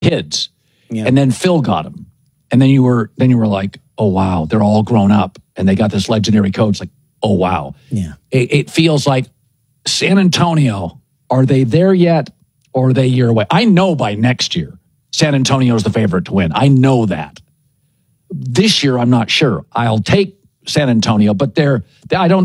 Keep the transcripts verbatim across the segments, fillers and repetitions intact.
kids. Yeah. And then Phil got them. And then you were then you were like, oh, wow, they're all grown up. And they got this legendary coach. Like, oh, wow. Yeah. It, it feels like San Antonio, are they there yet or are they a year away? I know by next year, San Antonio is the favorite to win. I know that. This year, I'm not sure. I'll take San Antonio, but they're, I don't,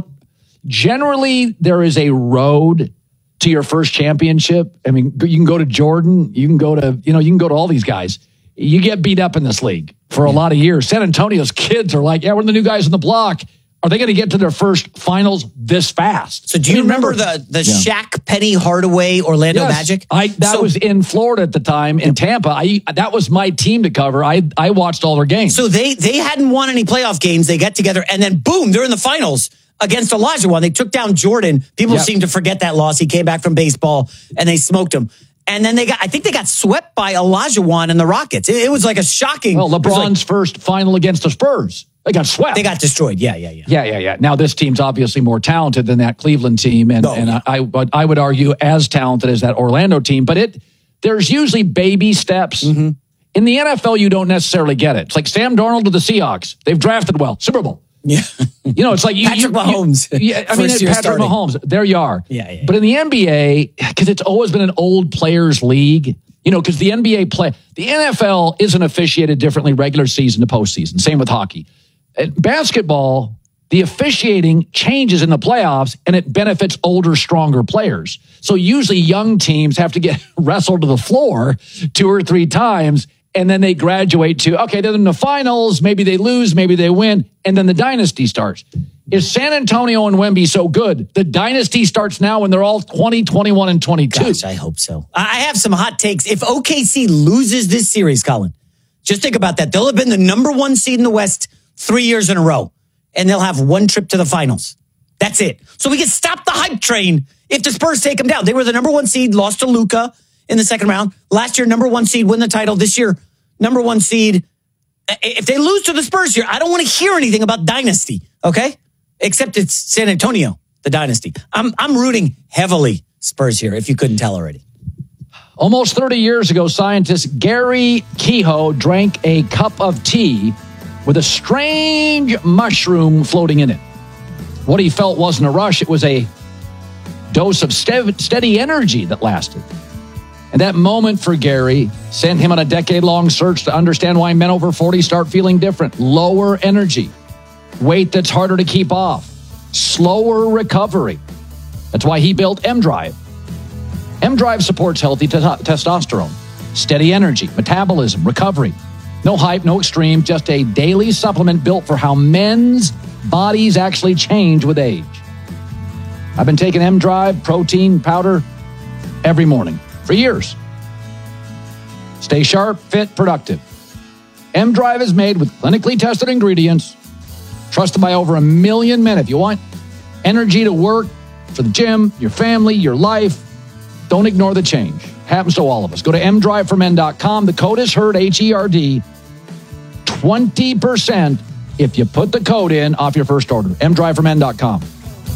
generally, there is a road to your first championship. I mean, you can go to Jordan, you can go to, you know, you can go to all these guys. You get beat up in this league for a lot of years. San Antonio's kids are like, yeah, we're the new guys on the block. Are they going to get to their first finals this fast? So do you I mean, remember, remember the, the yeah. Shaq, Penny, Hardaway, Orlando yes, Magic? I, that so, was in Florida at the time, in Tampa. I That was my team to cover. I, I watched all their games. So they, they hadn't won any playoff games. They get together, and then boom, they're in the finals against Olajuwon. They took down Jordan. People yep. seem to forget that loss. He came back from baseball, and they smoked him. And then they got, I think they got swept by Olajuwon and the Rockets. It, it was like a shocking. Well, LeBron's like, first final against the Spurs. They got swept. They got destroyed. Yeah, yeah, yeah. Yeah, yeah, yeah. Now, this team's obviously more talented than that Cleveland team. And, oh, and yeah. I, I, I would argue as talented as that Orlando team. But it there's usually baby steps. Mm-hmm. In the N F L, you don't necessarily get it. It's like Sam Darnold to the Seahawks. They've drafted well. Super Bowl. Yeah. You know, it's like you, Patrick you, Mahomes. You, yeah, I mean, Patrick starting. Mahomes. There you are. Yeah, yeah. But in the N B A, because it's always been an old players league, you know, because the N B A play, the N F L isn't officiated differently regular season to postseason. Same with hockey. At basketball, the officiating changes in the playoffs and it benefits older, stronger players. So usually young teams have to get wrestled to the floor two or three times. And then they graduate to, okay, they're in the finals. Maybe they lose, maybe they win. And then the dynasty starts. Is San Antonio and Wemby so good? The dynasty starts now when they're all twenty, twenty-one, and twenty-two. Gosh, I hope so. I have some hot takes. If O K C loses this series, Colin, just think about that. They'll have been the number one seed in the West three years in a row. And they'll have one trip to the finals. That's it. So we can stop the hype train if the Spurs take them down. They were the number one seed, lost to Luka in the second round. Last year, number one seed, win the title. This year, number one seed. If they lose to the Spurs here, I don't want to hear anything about dynasty, okay? Except it's San Antonio, the dynasty. I'm I'm rooting heavily Spurs here, if you couldn't tell already. Almost thirty years ago, scientist Gary Kehoe drank a cup of tea with a strange mushroom floating in it. What he felt wasn't a rush. It was a dose of steady energy that lasted. And that moment for Gary sent him on a decade-long search to understand why men over forty start feeling different. Lower energy, weight that's harder to keep off, slower recovery. That's why he built M-Drive. M-Drive supports healthy t- testosterone, steady energy, metabolism, recovery. No hype, no extreme, just a daily supplement built for how men's bodies actually change with age. I've been taking M-Drive protein powder every morning for years. Stay sharp, fit, productive. M-Drive is made with clinically tested ingredients, trusted by over a million men. If you want energy to work for the gym, your family, your life, don't ignore the change. Happens to all of us. Go to m drive for men dot com. The code is HERD, H E R D. twenty percent if you put the code in off your first order. m drive for men dot com.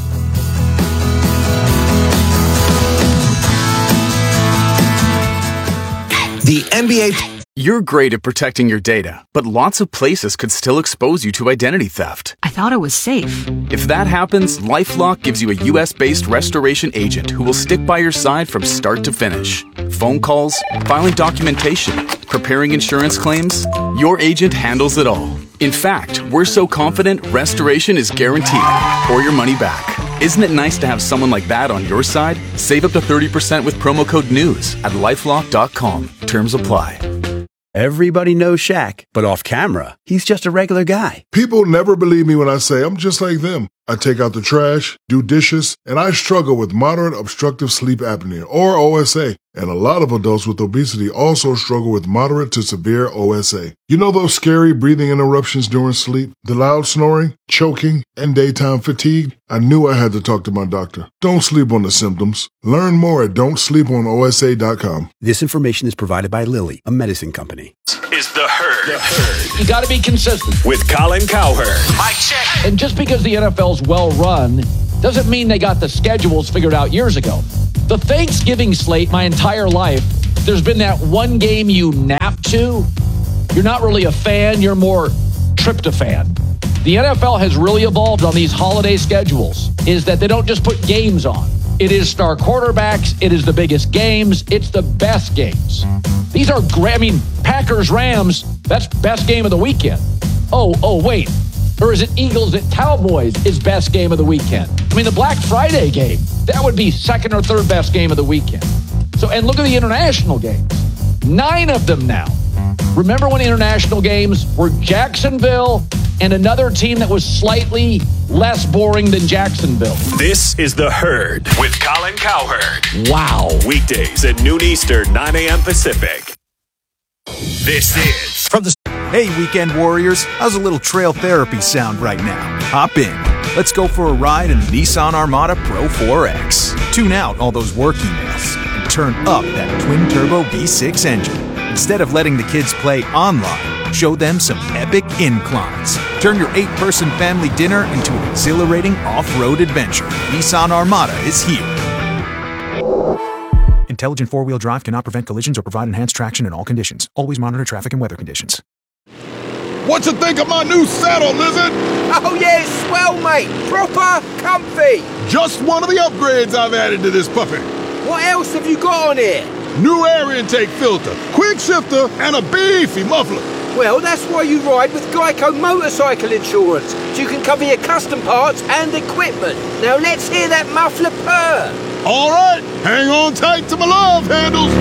The N B A... You're great at protecting your data, but lots of places could still expose you to identity theft. I thought it was safe. If that happens, LifeLock gives you a U S-based restoration agent who will stick by your side from start to finish. Phone calls, filing documentation, preparing insurance claims, your agent handles it all. In fact, we're so confident restoration is guaranteed or your money back. Isn't it nice to have someone like that on your side? Save up to thirty percent with promo code NEWS at lifelock dot com. Terms apply. Everybody knows Shaq, but off camera, he's just a regular guy. People never believe me when I say I'm just like them. I take out the trash, do dishes, and I struggle with moderate obstructive sleep apnea, or O S A. And a lot of adults with obesity also struggle with moderate to severe O S A. You know those scary breathing interruptions during sleep, the loud snoring, choking, and daytime fatigue? I knew I had to talk to my doctor. Don't sleep on the symptoms. Learn more at don't sleep on O S A dot com. This information is provided by Lilly, a medicine company. Is the herd. The herd. You got to be consistent. With Colin Cowherd. Mike check. And just because the N F L's well run doesn't mean they got the schedules figured out years ago. The Thanksgiving slate my entire life there's been that one game you nap to, you're not really a fan, you're more tryptophan. The N F L has really evolved on these holiday schedules, is that they don't just put games on. It is star quarterbacks, it is the biggest games, it's the best games. These are great. I mean, Packers-Rams, that's best game of the weekend. Oh, oh, wait. Or is it Eagles at Cowboys is best game of the weekend? I mean, the Black Friday game, that would be second or third best game of the weekend. So, and look at the international games. Nine of them now. Remember when international games were Jacksonville and another team that was slightly less boring than Jacksonville? This is The Herd with Colin Cowherd. Wow. Weekdays at noon Eastern, nine a.m. Pacific. This is From the Hey, Weekend Warriors, how's a little trail therapy sound right now? Hop in. Let's go for a ride in the Nissan Armada Pro four X. Tune out all those work emails and turn up that twin-turbo V six engine. Instead of letting the kids play online, show them some epic inclines. Turn your eight-person family dinner into an exhilarating off-road adventure. Nissan Armada is here. Intelligent four-wheel drive cannot prevent collisions or provide enhanced traction in all conditions. Always monitor traffic and weather conditions. What you think of my new saddle, Lizard? Oh yeah, it's swell, mate. Proper comfy. Just one of the upgrades I've added to this puppy. What else have you got on here? New air intake filter, quick shifter, and a beefy muffler. Well, that's why you ride with Geico Motorcycle Insurance, so you can cover your custom parts and equipment. Now let's hear that muffler purr. All right, hang on tight to my love handles.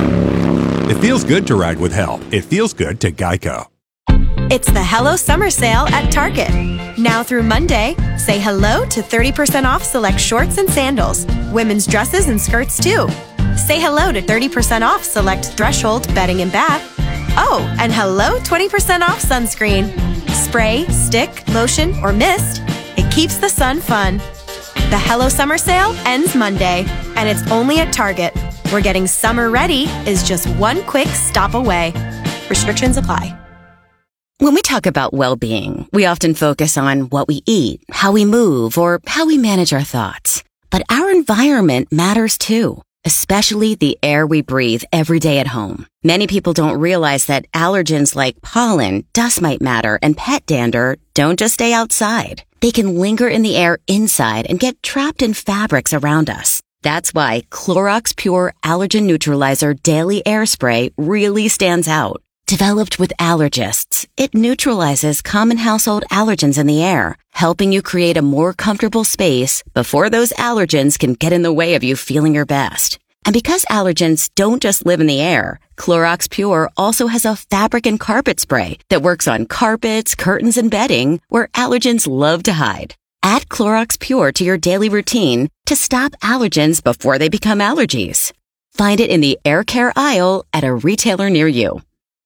It feels good to ride with help. It feels good to Geico. It's the Hello Summer Sale at Target. Now through Monday, say hello to thirty percent off select shorts and sandals, women's dresses and skirts too. Say hello to thirty percent off select Threshold bedding and bath. Oh, and hello twenty percent off sunscreen. Spray, stick, lotion, or mist. It keeps the sun fun. The Hello Summer Sale ends Monday, and it's only at Target, where getting summer ready is just one quick stop away. Restrictions apply. When we talk about well-being, we often focus on what we eat, how we move, or how we manage our thoughts. But our environment matters too, especially the air we breathe every day at home. Many people don't realize that allergens like pollen, dust mite matter, and pet dander don't just stay outside. They can linger in the air inside and get trapped in fabrics around us. That's why Clorox Pure Allergen Neutralizer Daily Air Spray really stands out. Developed with allergists, it neutralizes common household allergens in the air, helping you create a more comfortable space before those allergens can get in the way of you feeling your best. And because allergens don't just live in the air, Clorox Pure also has a fabric and carpet spray that works on carpets, curtains, and bedding where allergens love to hide. Add Clorox Pure to your daily routine to stop allergens before they become allergies. Find it in the air care aisle at a retailer near you.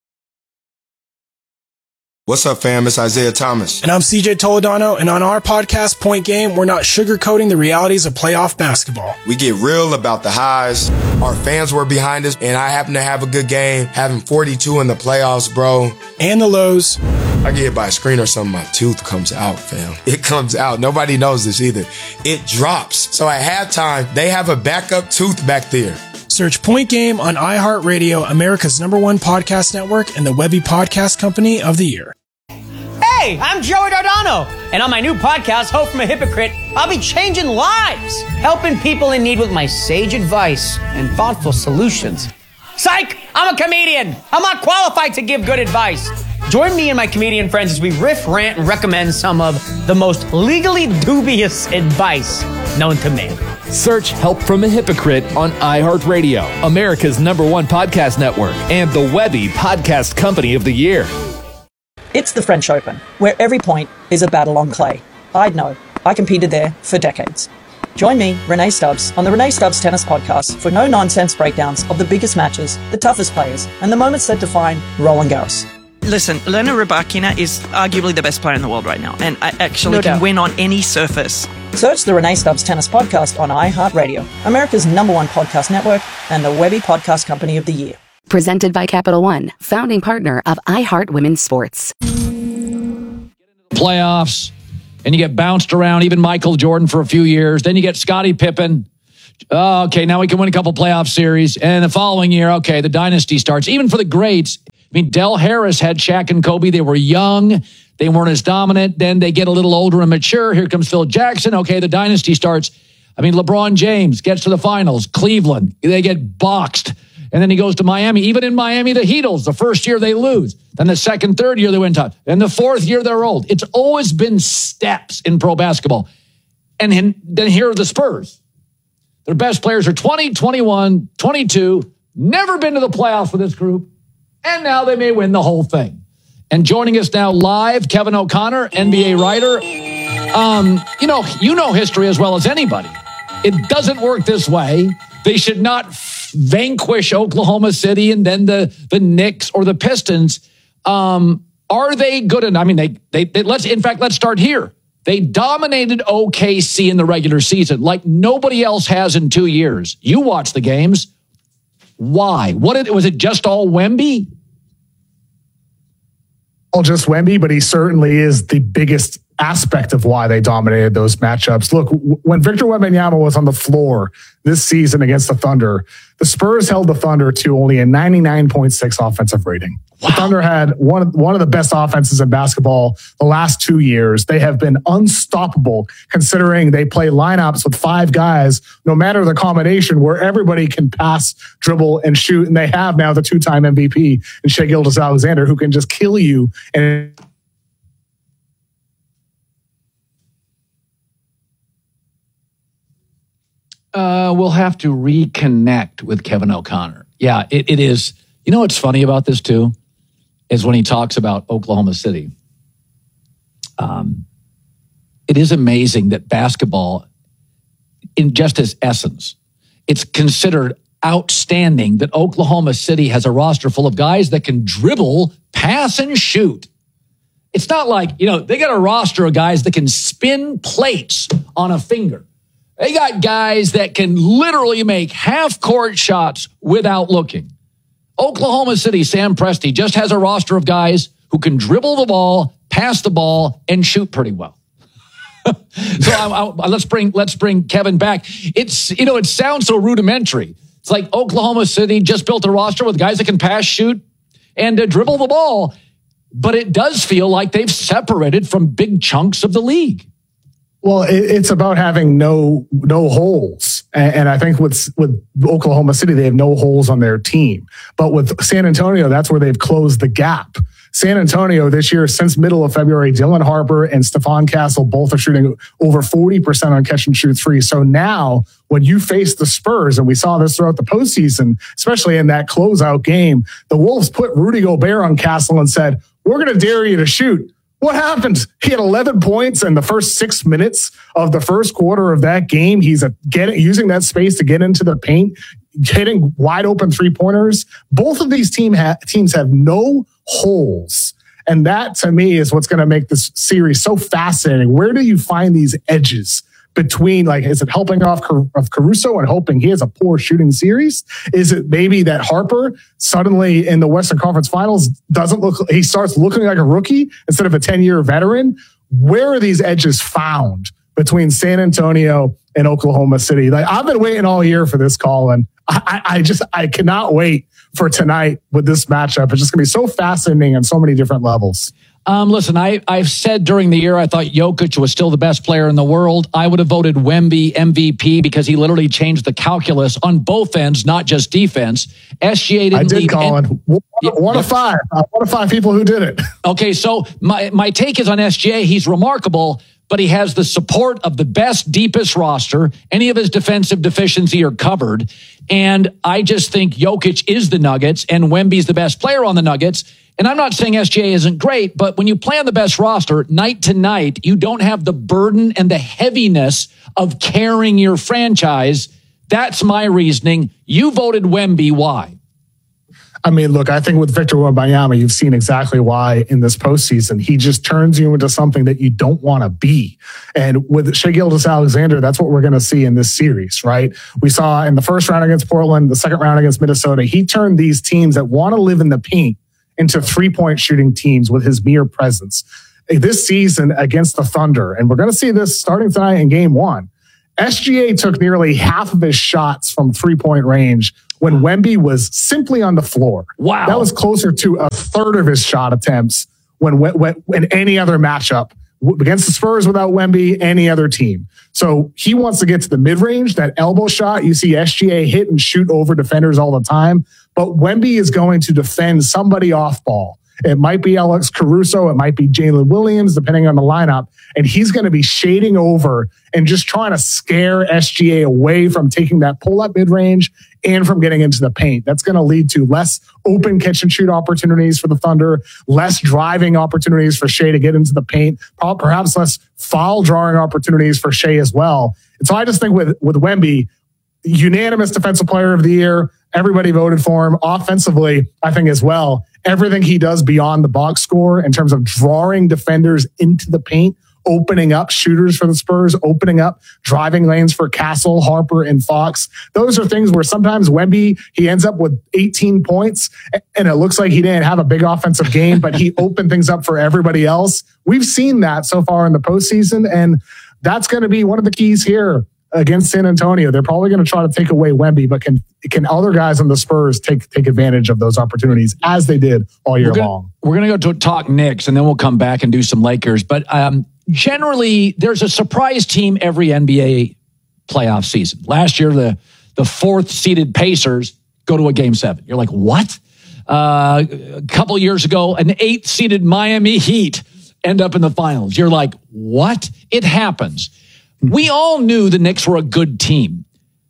What's up, fam? It's Isaiah Thomas. And I'm C J Toledano, and on our podcast, Point Game, we're not sugarcoating the realities of playoff basketball. We get real about the highs. Our fans were behind us, and I happen to have a good game, having forty-two in the playoffs, bro. And the lows. I get hit by a screen or something, my tooth comes out, fam. It comes out. Nobody knows this either. It drops. So at halftime, they have a backup tooth back there. Search Point Game on iHeartRadio, America's number one podcast network, and the Webby Podcast Company of the Year. Hey, I'm Joey Dardano, and on my new podcast, Hope from a Hypocrite, I'll be changing lives, helping people in need with my sage advice and thoughtful solutions. Psych! I'm a comedian. I'm not qualified to give good advice. Join me and my comedian friends as we riff, rant, and recommend some of the most legally dubious advice known to man. Search Help from a Hypocrite on iHeartRadio, America's number one podcast network, and the Webby Podcast Company of the Year. It's the French Open, where every point is a battle on clay. I'd know. I competed there for decades. Join me, Renee Stubbs, on the Renee Stubbs Tennis Podcast for no-nonsense breakdowns of the biggest matches, the toughest players, and the moments that define Roland Garros. Listen, Elena Rybakina is arguably the best player in the world right now, and I actually No can doubt. win on any surface. Search the Renee Stubbs Tennis Podcast on iHeartRadio, America's number one podcast network, and the Webby Podcast Company of the Year. Presented by Capital One, founding partner of iHeart Women's Sports. Playoffs, and you get bounced around, even Michael Jordan for a few years. Then you get Scottie Pippen. Oh, okay, now we can win a couple playoff series. And the following year, okay, the dynasty starts. Even for the greats, I mean, Del Harris had Shaq and Kobe. They were young. They weren't as dominant. Then they get a little older and mature. Here comes Phil Jackson. Okay, the dynasty starts. I mean, LeBron James gets to the finals. Cleveland, they get boxed. And then he goes to Miami. Even in Miami, the Heatles, the first year they lose. Then the second, third year they win top. Then the fourth year they're old. It's always been steps in pro basketball. And then here are the Spurs. Their best players are twenty, twenty-one, twenty-two, never been to the playoffs with this group, and now they may win the whole thing. And joining us now live, Kevin O'Connor, N B A writer. Um, you know, you know history as well as anybody. It doesn't work this way. They should not f- vanquish Oklahoma City and then the, the Knicks or the Pistons. Um, are they good enough? I mean, they, they, they let's, in fact, let's start here. They dominated O K C in the regular season like nobody else has in two years. You watch the games. Why? What did, was it just all Wemby? All just Wemby, but he certainly is the biggest aspect of why they dominated those matchups. Look, w- when Victor Wembanyama was on the floor this season against the Thunder, the Spurs held the Thunder to only a ninety-nine point six offensive rating. Wow. The Thunder had one of, one of the best offenses in basketball the last two years. They have been unstoppable considering they play lineups with five guys, no matter the combination, where everybody can pass, dribble, and shoot. And they have now the two-time M V P in Shai Gilgeous-Alexander, who can just kill you. And Uh, we'll have to reconnect with Kevin O'Connor. Yeah, it, it is. You know what's funny about this, too, is when he talks about Oklahoma City. Um, it is amazing that basketball, in just its essence, it's considered outstanding that Oklahoma City has a roster full of guys that can dribble, pass, and shoot. It's not like, you know, they got a roster of guys that can spin plates on a finger. They got guys that can literally make half-court shots without looking. Oklahoma City, Sam Presti, just has a roster of guys who can dribble the ball, pass the ball, and shoot pretty well. so I, I, let's bring let's bring Kevin back. It's you know it sounds so rudimentary. It's like Oklahoma City just built a roster with guys that can pass, shoot, and uh, dribble the ball, but it does feel like they've separated from big chunks of the league. Well, it, it's about having no no holes, and, and I think with with Oklahoma City, they have no holes on their team. But with San Antonio, that's where they've closed the gap. San Antonio this year, since middle of February, Dylan Harper and Stephon Castle both are shooting over forty percent on catch and shoot three. So now when you face the Spurs, and we saw this throughout the postseason, especially in that closeout game, the Wolves put Rudy Gobert on Castle and said, we're going to dare you to shoot. What happened? He had eleven points in the first six minutes of the first quarter of that game. He's a, getting, using that space to get into the paint, hitting wide open three-pointers. Both of these team ha- teams have no holes. And that, to me, is what's going to make this series so fascinating. Where do you find these edges between, like, is it helping off Car- of Caruso and hoping he has a poor shooting series? Is it maybe that Harper suddenly in the Western Conference Finals doesn't look, he starts looking like a rookie instead of a ten-year veteran? Where are these edges found between San Antonio and Oklahoma City? Like, I've been waiting all year for this call, and I, I just, I cannot wait for tonight with this matchup. It's just going to be so fascinating on so many different levels. Um, listen, I, I've said during the year I thought Jokic was still the best player in the world. I would have voted Wemby M V P because he literally changed the calculus on both ends, not just defense. S G A didn't I did, lead Colin. N- one, one of five. Uh, one of five people who did it. Okay, so my, my take is on S G A. He's remarkable, but he has the support of the best, deepest roster. Any of his defensive deficiency are covered. And I just think Jokic is the Nuggets and Wemby's the best player on the Nuggets. And I'm not saying S G A isn't great, but when you play on the best roster night to night, you don't have the burden and the heaviness of carrying your franchise. That's my reasoning. You voted Wemby. Why? I mean, look, I think with Victor Wembanyama, you've seen exactly why in this postseason. He just turns you into something that you don't want to be. And with Shai Gilgeous-Alexander, that's what we're going to see in this series, right? We saw in the first round against Portland, the second round against Minnesota, he turned these teams that want to live in the paint into three-point shooting teams with his mere presence. This season against the Thunder, and we're going to see this starting tonight in game one, S G A took nearly half of his shots from three-point range when Wemby was simply on the floor. Wow. That was closer to a third of his shot attempts when, when, when any other matchup against the Spurs without Wemby, any other team. So he wants to get to the mid-range, that elbow shot. You see S G A hit and shoot over defenders all the time, but Wemby is going to defend somebody off ball. It might be Alex Caruso. It might be Jalen Williams, depending on the lineup. And he's going to be shading over and just trying to scare S G A away from taking that pull-up mid-range and from getting into the paint. That's going to lead to less open catch-and-shoot opportunities for the Thunder, less driving opportunities for Shea to get into the paint, perhaps less foul-drawing opportunities for Shea as well. And so I just think with, with Wemby, unanimous Defensive Player of the Year, everybody voted for him. Offensively, I think as well, everything he does beyond the box score in terms of drawing defenders into the paint, opening up shooters for the Spurs, opening up driving lanes for Castle, Harper, and Fox. Those are things where sometimes Wemby, he ends up with eighteen points, and it looks like he didn't have a big offensive game, but he opened things up for everybody else. We've seen that so far in the postseason, and that's going to be one of the keys here against San Antonio. They're probably going to try to take away Wemby, but can can other guys on the Spurs take take advantage of those opportunities as they did all year we're gonna, long? We're going to go to talk Knicks, and then we'll come back and do some Lakers. But um, generally, there's a surprise team every N B A playoff season. Last year, the the fourth seeded Pacers go to a game seven. You're like, what? Uh, a couple years ago, an eighth seeded Miami Heat end up in the finals. You're like, what? It happens. We all knew the Knicks were a good team.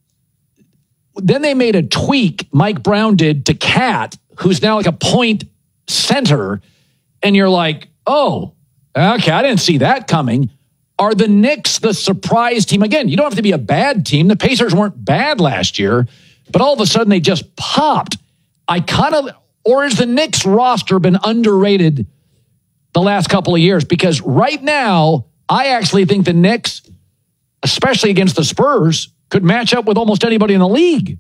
Then they made a tweak, Mike Brown did, to Cat, who's now like a point center. And you're like, oh, okay, I didn't see that coming. Are the Knicks the surprise team? Again, you don't have to be a bad team. The Pacers weren't bad last year, but all of a sudden they just popped. I kind of, or has the Knicks roster been underrated the last couple of years? Because right now, I actually think the Knicks, especially against the Spurs, could match up with almost anybody in the league.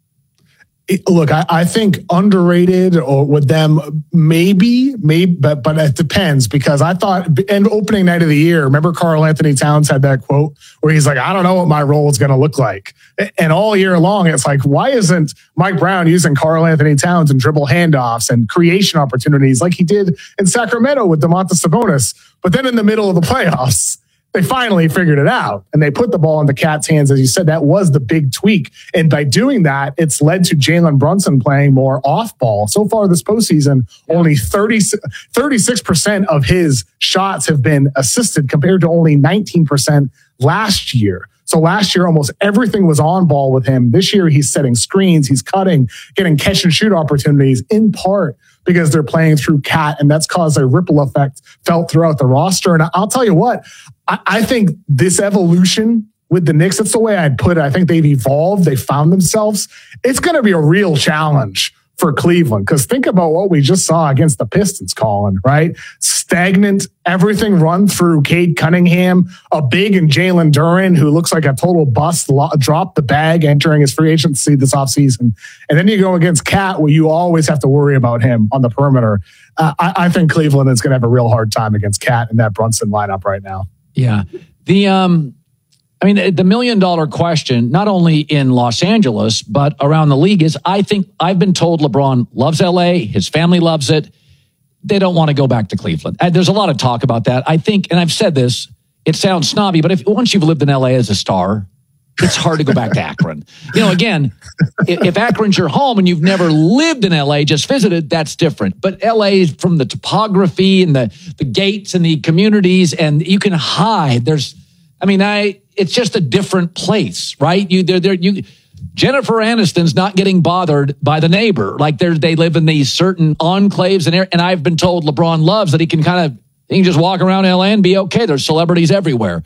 It, look, I, I think underrated or with them, maybe, maybe, but but it depends, because I thought, and opening night of the year, remember Karl Anthony Towns had that quote where he's like, I don't know what my role is going to look like. And all year long, it's like, why isn't Mike Brown using Karl Anthony Towns and dribble handoffs and creation opportunities like he did in Sacramento with Domantas Sabonis? But then in the middle of the playoffs, they finally figured it out, and they put the ball in the Cat's hands. As you said, that was the big tweak. And by doing that, it's led to Jalen Brunson playing more off ball. So far this postseason, only thirty, thirty-six percent of his shots have been assisted compared to only nineteen percent last year. So last year, almost everything was on ball with him. This year, he's setting screens, he's cutting, getting catch and shoot opportunities, in part because they're playing through Cat, and that's caused a ripple effect felt throughout the roster. And I'll tell you what, I, I think this evolution with the Knicks, that's the way I'd put it. I think they've evolved. They found themselves. It's going to be a real challenge for Cleveland, because think about what we just saw against the Pistons, Colin, right? Stagnant, everything run through Cade Cunningham, a big and Jalen Duren, who looks like a total bust, lo- dropped the bag entering his free agency this offseason. And then you go against Cat, where you always have to worry about him on the perimeter. Uh, I, I think Cleveland is going to have a real hard time against Cat in that Brunson lineup right now. Yeah. The, um, I mean, the million dollar question, not only in Los Angeles, but around the league, is I think I've been told LeBron loves L A. His family loves it. They don't want to go back to Cleveland. And there's a lot of talk about that. I think, and I've said this, it sounds snobby, but if once you've lived in L A as a star, it's hard to go back to Akron. You know, again, if Akron's your home and you've never lived in L A, just visited, that's different. But L A, from the topography and the, the gates and the communities, and you can hide. There's, I mean, I, it's just a different place, right? You, they're, they're, you, Jennifer Aniston's not getting bothered by the neighbor. Like they they live in these certain enclaves, and and I've been told LeBron loves that he can kind of, he can just walk around L A and be okay. There's celebrities everywhere.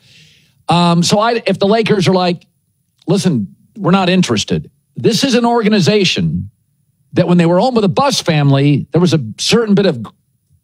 Um, so I, if the Lakers are like, listen, we're not interested. This is an organization that when they were home with the Buss family, there was a certain bit of,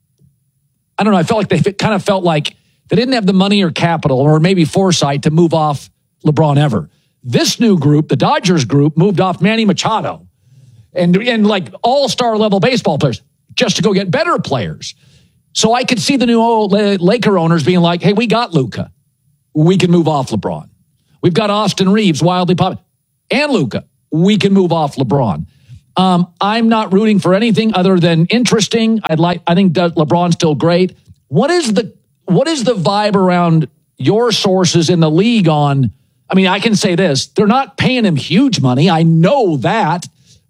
I don't know, I felt like they kind of felt like they didn't have the money or capital or maybe foresight to move off LeBron ever. This new group, the Dodgers group, moved off Manny Machado and, and like all-star level baseball players just to go get better players. So I could see the new old Laker owners being like, hey, we got Luka. We can move off LeBron. We've got Austin Reeves wildly popular. And Luka. We can move off LeBron. Um, I'm not rooting for anything other than interesting. I'd like. I think LeBron's still great. What is the what is the vibe around your sources in the league on? I mean, I can say this: they're not paying him huge money. I know that.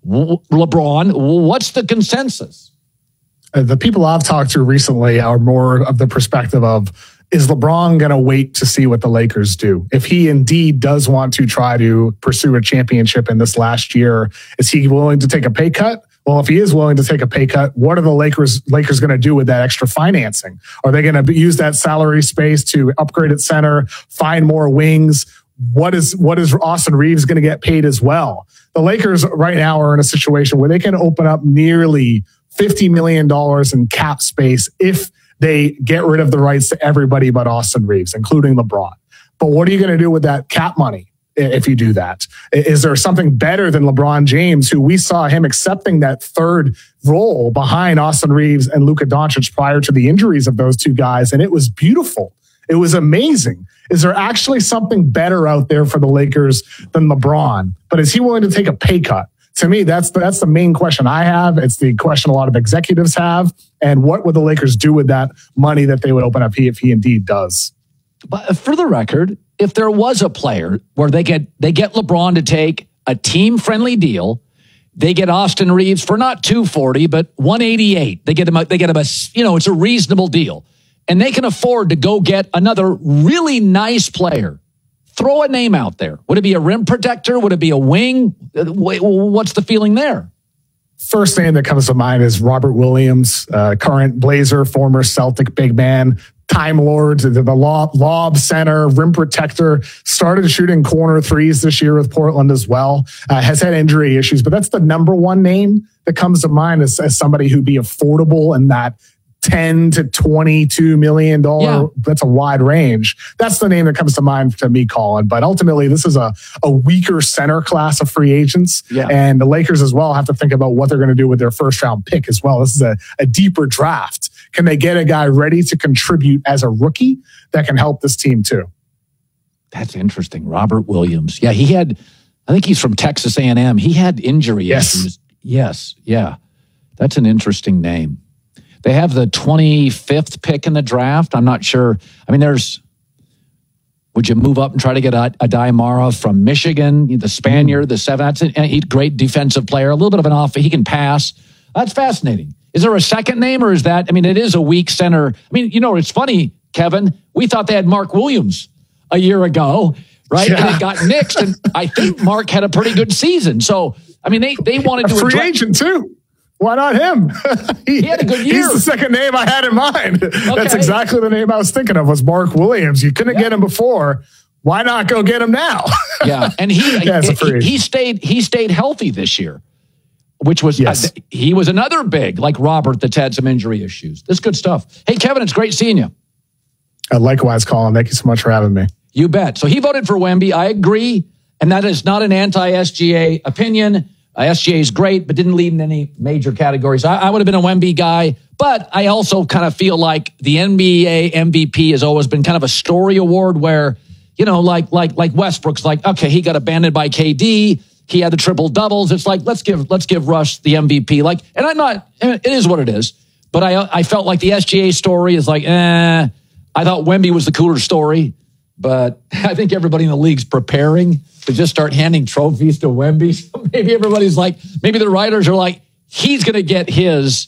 LeBron, what's the consensus? Uh, the people I've talked to recently are more of the perspective of, is LeBron going to wait to see what the Lakers do? If he indeed does want to try to pursue a championship in this last year, is he willing to take a pay cut? Well, if he is willing to take a pay cut, what are the Lakers Lakers going to do with that extra financing? Are they going to use that salary space to upgrade at center, find more wings? What is what is Austin Reeves going to get paid as well? The Lakers right now are in a situation where they can open up nearly fifty million dollars in cap space if they get rid of the rights to everybody but Austin Reeves, including LeBron. But what are you going to do with that cap money if you do that? Is there something better than LeBron James, who we saw him accepting that third role behind Austin Reeves and Luka Doncic prior to the injuries of those two guys? And it was beautiful. It was amazing. Is there actually something better out there for the Lakers than LeBron? But is he willing to take a pay cut? To me, that's the, that's the main question I have. It's the question a lot of executives have. And what would the Lakers do with that money that they would open up if he indeed does? But for the record, if there was a player where they get they get LeBron to take a team-friendly deal, they get Austin Reeves for not two forty, but one eighty-eight. They get him. A, they get him a. You know, it's a reasonable deal, and they can afford to go get another really nice player. Throw a name out there. Would it be a rim protector? Would it be a wing? What's the feeling there? First name that comes to mind is Robert Williams, uh, current Blazer, former Celtic big man, Time Lord, the, the lob, lob center, rim protector, started shooting corner threes this year with Portland as well, uh, has had injury issues, but that's the number one name that comes to mind as, as somebody who'd be affordable in that ten to twenty-two million dollars. Yeah. That's a wide range. That's the name that comes to mind to me, Colin. But ultimately, this is a, a weaker center class of free agents. Yeah. And the Lakers as well have to think about what they're going to do with their first round pick as well. This is a, a deeper draft. Can they get a guy ready to contribute as a rookie that can help this team too? That's interesting. Robert Williams. Yeah, he had, I think he's from Texas A and M. He had injury yes. issues. Yes. Yeah. That's an interesting name. They have the twenty-fifth pick in the draft. I'm not sure. I mean, there's, would you move up and try to get a, a Daimara from Michigan, the Spaniard, the seven? That's a, a great defensive player, a little bit of an off. He can pass. That's fascinating. Is there a second name, or is that, I mean, it is a weak center. I mean, you know, it's funny, Kevin. We thought they had Mark Williams a year ago, right? Yeah. And it got nixed. And I think Mark had a pretty good season. So, I mean, they, they wanted to a free address- agent too. Why not him? he, he had a good year. He's the second name I had in mind. Okay. That's exactly the name I was thinking of, was Mark Williams. You couldn't yeah. get him before. Why not go get him now? yeah, and he yeah, he, he stayed he stayed healthy this year, which was yes. uh, he was another big like Robert that's had some injury issues. This good stuff. Hey, Kevin, it's great seeing you. Uh, likewise, Colin. Thank you so much for having me. You bet. So he voted for Wemby. I agree, and that is not an anti-S G A opinion. Uh, S G A is great, but didn't lead in any major categories. I, I would have been a Wemby guy, but I also kind of feel like the N B A M V P has always been kind of a story award where, you know, like like like Westbrook's like, okay, he got abandoned by K D. He had the triple doubles. It's like, let's give let's give Russ the M V P. Like, and I'm not, it is what it is. But I I felt like the S G A story is like, eh. I thought Wemby was the cooler story, but I think everybody in the league's preparing to just start handing trophies to Wemby. So maybe everybody's like, maybe the writers are like, he's going to get his.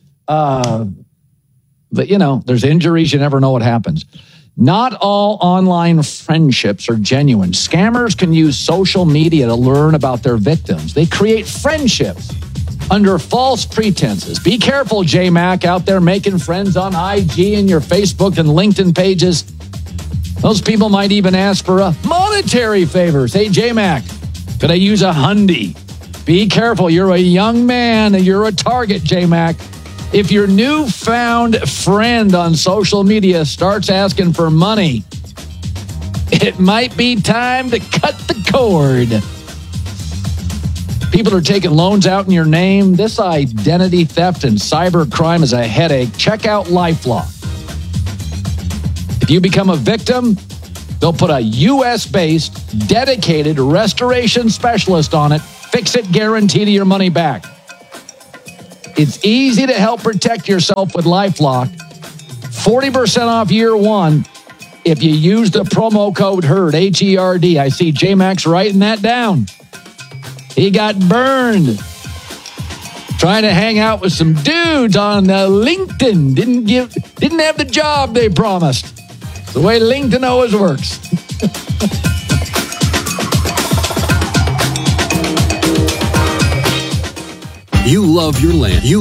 Uh, but, you know, there's injuries. You never know what happens. Not all online friendships are genuine. Scammers can use social media to learn about their victims. They create friendships under false pretenses. Be careful, J-Mac, out there making friends on I G and your Facebook and LinkedIn pages. Those people might even ask for a monetary favors. Hey, J-Mac, could I use a hundy? Be careful. You're a young man and you're a target, J-Mac. If your newfound friend on social media starts asking for money, it might be time to cut the cord. People are taking loans out in your name. This identity theft and cyber crime is a headache. Check out LifeLock. If you become a victim, they'll put a U S-based dedicated restoration specialist on it. Fix it, guaranteed your money back. It's easy to help protect yourself with LifeLock. forty percent off year one if you use the promo code HERD, H E R D. I see J-Max writing that down. He got burned trying to hang out with some dudes on uh, LinkedIn. Didn't give, didn't have the job they promised. It's the way LinkedIn always works. You love your land. You.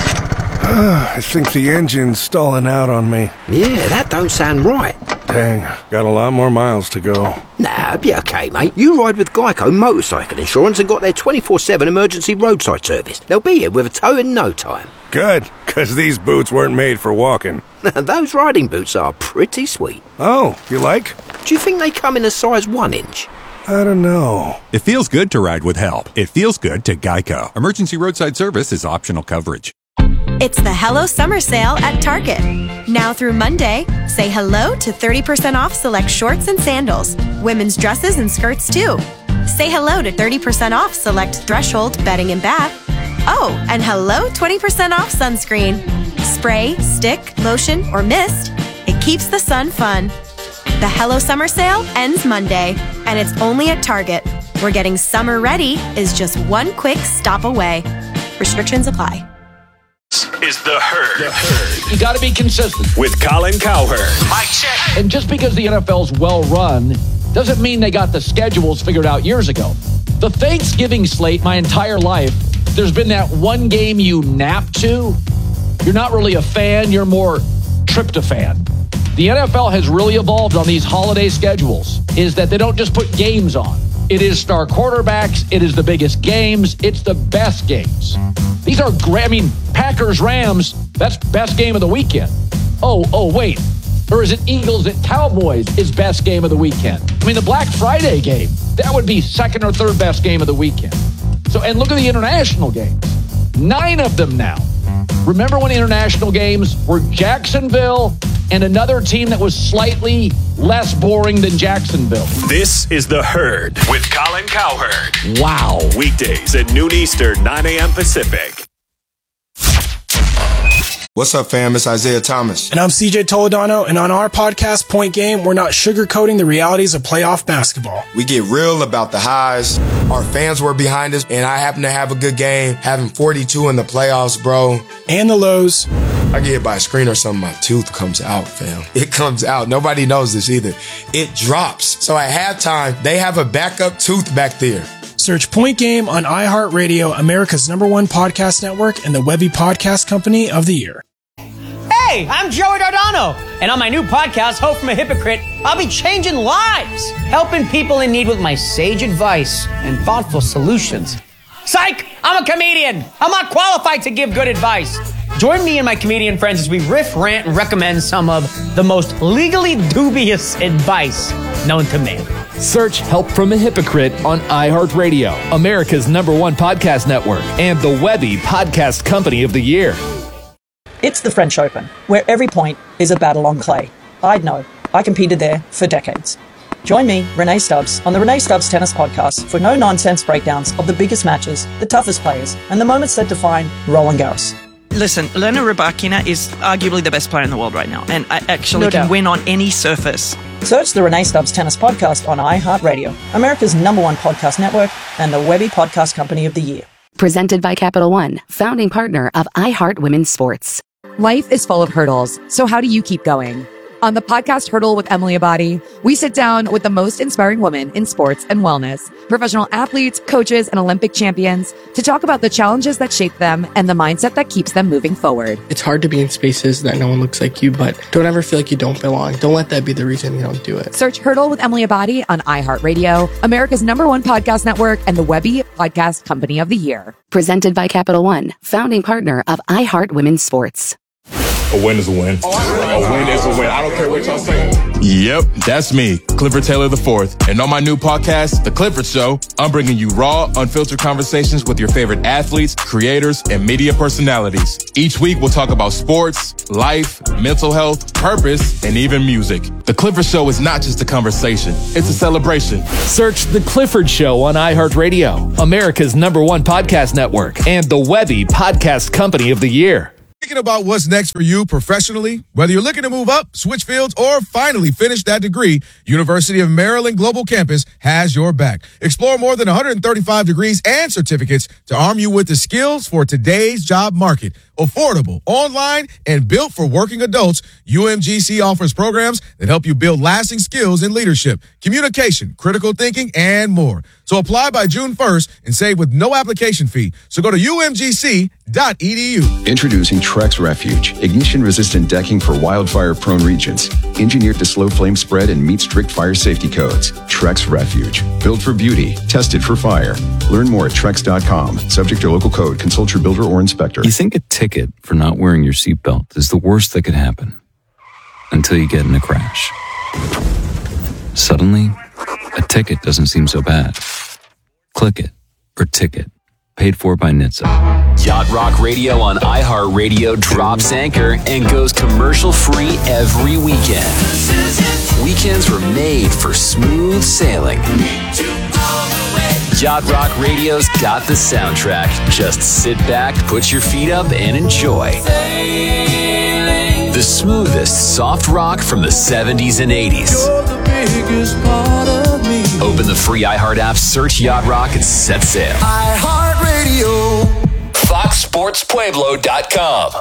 I think the engine's stalling out on me. Yeah, that don't sound right. Dang, got a lot more miles to go. Nah, be okay, mate. You ride with Geico Motorcycle Insurance and got their twenty-four seven emergency roadside service. They'll be here with a tow in no time. Good, because these boots weren't made for walking. Those riding boots are pretty sweet. Oh, you like? Do you think they come in a size one inch? I don't know. It feels good to ride with help. It feels good to Geico. Emergency roadside service is optional coverage. It's the Hello Summer Sale at Target. Now through Monday, say hello to thirty percent off select shorts and sandals, women's dresses and skirts too. Say hello to thirty percent off select Threshold bedding and bath. Oh, and hello twenty percent off sunscreen. Spray, stick, lotion, or mist. It keeps the sun fun. The Hello Summer Sale ends Monday, and it's only at Target, where getting summer ready is just one quick stop away. Restrictions apply. Is the herd. The herd. You got to be consistent. With Colin Cowherd. Mic check. And just because the N F L's well run doesn't mean they got the schedules figured out years ago. The Thanksgiving slate, my entire life, there's been that one game you nap to. You're not really a fan, you're more tryptophan. The N F L has really evolved on these holiday schedules, is that they don't just put games on. It is star quarterbacks, it is the biggest games, it's the best games. These are great. I mean, Packers-Rams, that's best game of the weekend. Oh, oh, wait. Or is it Eagles at Cowboys is best game of the weekend? I mean, the Black Friday game, that would be second or third best game of the weekend. So, and look at the international games. Nine of them now. Remember when international games were Jacksonville and another team that was slightly less boring than Jacksonville? This is The Herd with Colin Cowherd. Wow. Weekdays at noon Eastern, nine a.m. Pacific. What's up, fam? It's Isaiah Thomas. And I'm C J Toledano, and on our podcast, Point Game, we're not sugarcoating the realities of playoff basketball. We get real about the highs. Our fans were behind us, and I happen to have a good game, having forty-two in the playoffs, bro. And the lows. I get hit by a screen or something, my tooth comes out, fam. It comes out. Nobody knows this either. It drops. So at halftime, they have a backup tooth back there. Search Point Game on iHeartRadio, America's number one podcast network, and the Webby Podcast Company of the Year. Hey, I'm Joey Dardano, and on my new podcast, Hope from a Hypocrite, I'll be changing lives, helping people in need with my sage advice and thoughtful solutions. Psych! I'm a comedian. I'm not qualified to give good advice. Join me and my comedian friends as we riff, rant, and recommend some of the most legally dubious advice known to man. Search Help from a Hypocrite on iHeartRadio, America's number one podcast network, and the Webby Podcast Company of the Year. It's the French Open, where every point is a battle on clay. I'd know. I competed there for decades. Join me, Renee Stubbs, on the Renee Stubbs Tennis Podcast for no-nonsense breakdowns of the biggest matches, the toughest players, and the moments that define Roland Garros. Listen, Elena Rybakina is arguably the best player in the world right now, and I actually No can doubt. win on any surface. Search the Renee Stubbs Tennis Podcast on iHeartRadio, America's number one podcast network, and the Webby Podcast Company of the Year. Presented by Capital One, founding partner of iHeart Women's Sports. Life is full of hurdles, so how do you keep going? On the podcast Hurdle with Emily Abadi, we sit down with the most inspiring women in sports and wellness, professional athletes, coaches, and Olympic champions to talk about the challenges that shape them and the mindset that keeps them moving forward. It's hard to be in spaces that no one looks like you, but don't ever feel like you don't belong. Don't let that be the reason you don't do it. Search Hurdle with Emily Abadi on iHeartRadio, America's number one podcast network, and the Webby Podcast Company of the Year. Presented by Capital One, founding partner of iHeart Women's Sports. A win is a win. A win is a win. I don't care what y'all say. Yep, that's me, Clifford Taylor the fourth. And on my new podcast, The Clifford Show, I'm bringing you raw, unfiltered conversations with your favorite athletes, creators, and media personalities. Each week, we'll talk about sports, life, mental health, purpose, and even music. The Clifford Show is not just a conversation, it's a celebration. Search The Clifford Show on iHeartRadio, America's number one podcast network, and the Webby Podcast Company of the Year. Thinking about what's next for you professionally? Whether you're looking to move up, switch fields, or finally finish that degree, University of Maryland Global Campus has your back. Explore more than one hundred thirty-five degrees and certificates to arm you with the skills for today's job market. Affordable, online, and built for working adults, U M G C offers programs that help you build lasting skills in leadership, communication, critical thinking, and more. So apply by June first and save with no application fee. So go to U M G C dot E D U. Introducing Trex Refuge, ignition-resistant decking for wildfire-prone regions. Engineered to slow flame spread and meet strict fire safety codes. Trex Refuge, built for beauty, tested for fire. Learn more at trex dot com. Subject to local code. Consult your builder or inspector. You think a ticket for not wearing your seatbelt is the worst that could happen until you get in a crash. Suddenly, a ticket doesn't seem so bad. Click it or ticket. Paid for by N H T S A. Yacht Rock Radio on iHeartRadio drops anchor and goes commercial-free every weekend. Weekends were made for smooth sailing. Yacht Rock Radio's got the soundtrack. Just sit back, put your feet up, and enjoy. The smoothest soft rock from the seventies and eighties. Open the free iHeart app, search Yacht Rock, and set sail. iHeartRadio. Fox Sports Pueblo dot com.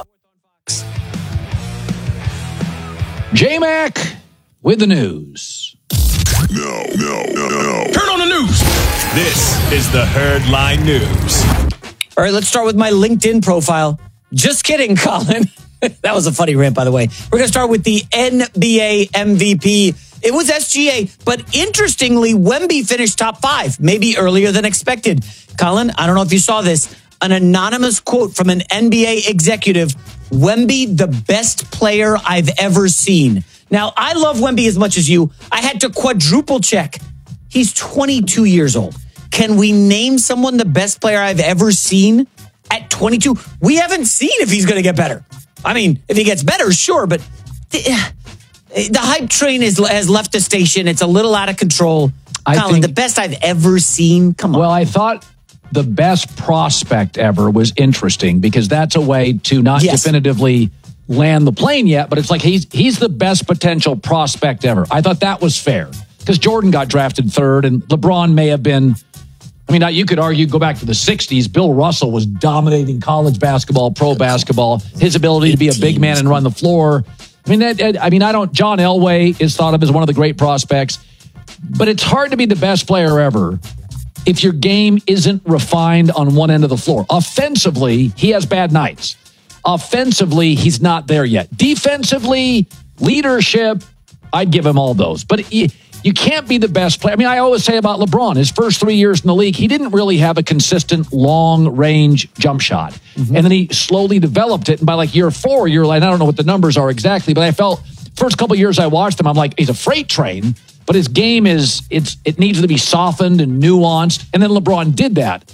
J-Mac with the news. No, no, no, no. Turn on the news. This is the Herdline News. All right, let's start with my LinkedIn profile. Just kidding, Colin. That was a funny rant, by the way. We're going to start with the N B A M V P. It was S G A, but interestingly, Wemby finished top five, maybe earlier than expected. Colin, I don't know if you saw this. An anonymous quote from an N B A executive, Wemby, the best player I've ever seen. Now, I love Wemby as much as you. I had to quadruple check. He's twenty-two years old. Can we name someone the best player I've ever seen at twenty-two? We haven't seen if he's going to get better. I mean, if he gets better, sure, but the, the hype train is, has left the station. It's a little out of control. I Colin, think, the best I've ever seen. Come on. Well, I thought the best prospect ever was interesting because that's a way to not yes. definitively land the plane yet, but it's like he's he's the best potential prospect ever. I thought that was fair because Jordan got drafted third and LeBron may have been, I mean, you could argue, go back to the sixties, Bill Russell was dominating college basketball, pro basketball, his ability to be a big man and run the floor. I mean, that, I mean, I don't, John Elway is thought of as one of the great prospects, but it's hard to be the best player ever if your game isn't refined on one end of the floor. Offensively, he has bad nights. Offensively, he's not there yet. Defensively, leadership, I'd give him all those. But you, you can't be the best player. I mean, I always say about LeBron, his first three years in the league, he didn't really have a consistent long-range jump shot. Mm-hmm. And then he slowly developed it. And by like year four, you're like, I don't know what the numbers are exactly, but I felt first couple of years I watched him, I'm like, he's a freight train, but his game is, it's it needs to be softened and nuanced. And then LeBron did that.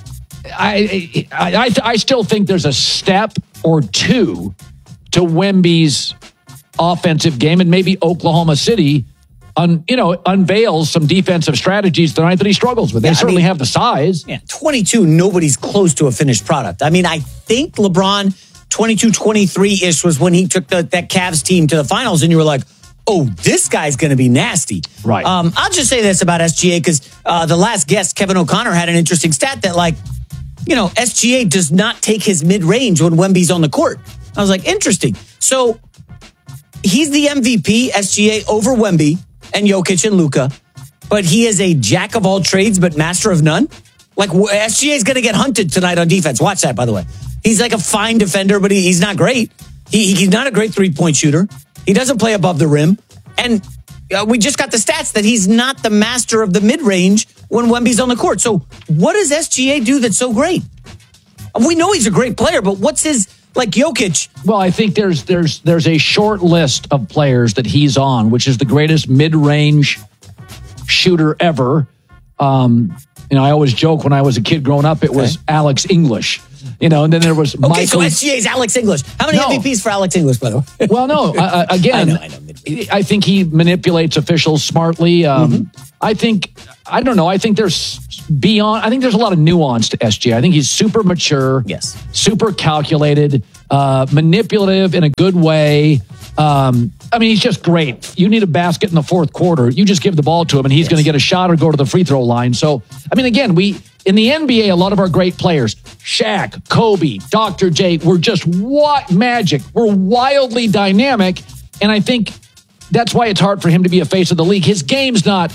I, I, I, I still think there's a step or two to Wemby's offensive game, and maybe Oklahoma City un, you know, unveils some defensive strategies tonight that he struggles with. They yeah, certainly I mean, have the size. Yeah, twenty-two, nobody's close to a finished product. I mean, I think LeBron twenty-two twenty-three-ish was when he took the, that Cavs team to the finals, and you were like, oh, this guy's going to be nasty. Right. Um, I'll just say this about S G A, because uh, the last guest, Kevin O'Connor, had an interesting stat that, like, you know, S G A does not take his mid-range when Wemby's on the court. I was like, interesting. So he's the M V P, S G A, over Wemby and Jokic and Luka, but he is a jack of all trades but master of none. Like, S G A is going to get hunted tonight on defense. Watch that, by the way. He's like a fine defender, but he, he's not great. He, he's not a great three-point shooter. He doesn't play above the rim. And uh, we just got the stats that he's not the master of the mid-range when Wemby's on the court. So what does S G A do that's so great? We know he's a great player, but what's his, like Jokic. Well, I think there's there's there's a short list of players that he's on, which is the greatest mid-range shooter ever. Um, you know, I always joke when I was a kid growing up, it was okay. Alex English. You know, and then there was okay, Michael. so S G A is Alex English. How many no. M V Ps for Alex English, by the way? Well, no. Uh, again, I, know, I, know. I think he manipulates officials smartly. Um, mm-hmm. I think, I don't know. I think there's beyond, I think there's a lot of nuance to S G A. I think he's super mature. Yes. Super calculated, uh, manipulative in a good way. Um, I mean, he's just great. You need a basket in the fourth quarter. You just give the ball to him and he's yes. going to get a shot or go to the free throw line. So, I mean, again, we, in the N B A, a lot of our great players, Shaq, Kobe, Doctor J, were just what magic. We're wildly dynamic. And I think that's why it's hard for him to be a face of the league. His game's not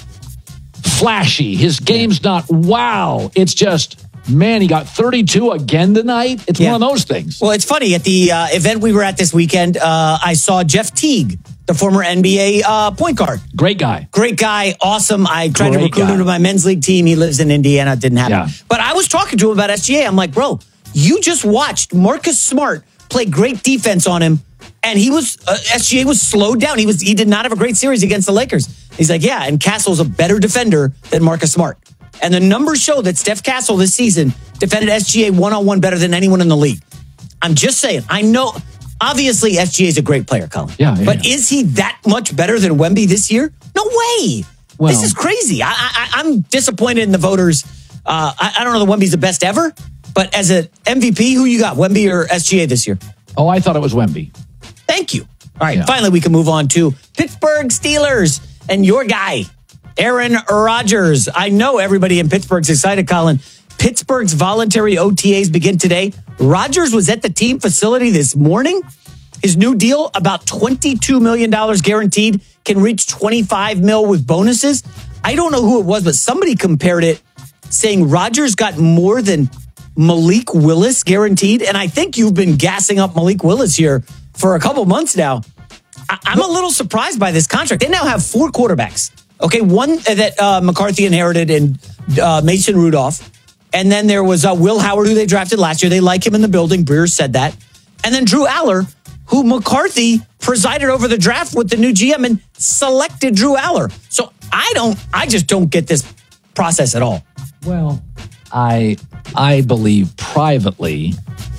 flashy. His game's yeah. not wow. It's just, man, he got thirty-two again tonight. It's yeah. one of those things. Well, it's funny. At the uh, event we were at this weekend, uh, I saw Jeff Teague, the former N B A uh, point guard. Great guy. Great guy. Awesome. I tried Great to recruit guy. him to my men's league team. He lives in Indiana. It didn't happen. Yeah. But I was talking to him about S G A. I'm like, bro, you just watched Marcus Smart play great defense on him. And he was, uh, S G A was slowed down. He was, he did not have a great series against the Lakers. He's like, yeah, and Castle's a better defender than Marcus Smart. And the numbers show that Steph Castle this season defended S G A one-on-one better than anyone in the league. I'm just saying, I know, obviously S G A is a great player, Colin. Yeah, yeah But yeah. is he that much better than Wemby this year? No way. Well, this is crazy. I, I, I'm disappointed in the voters. Uh, I, I don't know that Wemby's the best ever, but as an M V P, who you got, Wemby or S G A this year? Oh, I thought it was Wemby. Thank you. All right, yeah. finally we can move on to Pittsburgh Steelers and your guy, Aaron Rodgers. I know everybody in Pittsburgh's excited, Colin. Pittsburgh's voluntary O T As begin today. Rodgers was at the team facility this morning. His new deal, about twenty-two million dollars guaranteed, can reach twenty-five mil with bonuses. I don't know who it was, but somebody compared it, saying Rodgers got more than Malik Willis guaranteed. And I think you've been gassing up Malik Willis here for a couple months now. I- I'm a little surprised by this contract. They now have four quarterbacks. Okay, one that uh, McCarthy inherited in uh, Mason Rudolph. And then there was uh, Will Howard, who they drafted last year. They like him in the building. Breer said that. And then Drew Aller, who McCarthy presided over the draft with the new G M and selected Drew Aller. So I don't, I just don't get this process at all. Well, I I believe privately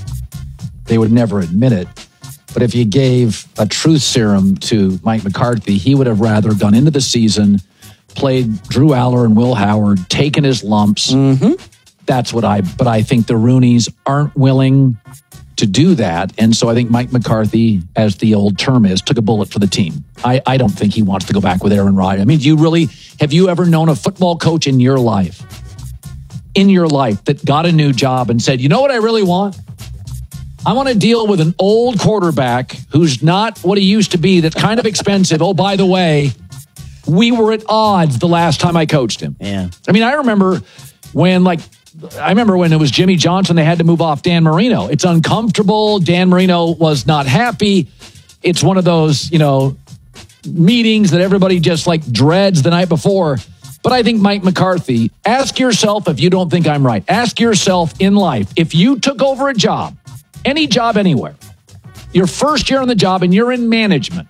they would never admit it. But if you gave a truth serum to Mike McCarthy, he would have rather gone into the season, played Drew Aller and Will Howard, taken his lumps. Mm-hmm. That's what I, but I think the Rooneys aren't willing to do that. And so I think Mike McCarthy, as the old term is, took a bullet for the team. I, I don't think he wants to go back with Aaron Rodgers. I mean, do you really, have you ever known a football coach in your life, in your life that got a new job and said, you know what I really want? I want to deal with an old quarterback who's not what he used to be, that's kind of expensive. Oh, by the way, we were at odds the last time I coached him. Yeah. I mean, I remember when, like, I remember when it was Jimmy Johnson, they had to move off Dan Marino. It's uncomfortable. Dan Marino was not happy. It's one of those, you know, meetings that everybody just like dreads the night before. But I think Mike McCarthy, ask yourself if you don't think I'm right. Ask yourself in life, if you took over a job, any job anywhere, your first year on the job and you're in management,